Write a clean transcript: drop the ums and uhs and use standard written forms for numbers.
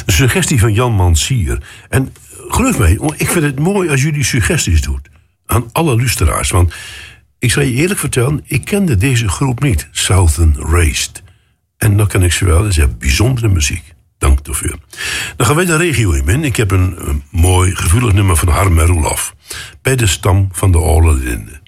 Een suggestie van Jan Mansier. En geloof mij, ik vind het mooi als jullie suggesties doet. Aan alle luisteraars. Want ik zal je eerlijk vertellen, ik kende deze groep niet. Southern Raised. En dan kan ik ze wel, ze hebben bijzondere muziek. Dank daarvoor. Dan gaan wij de regio in. Ik heb een mooi, gevoelig nummer van Harm en Roelof. Bij de stam van de Oude Linde.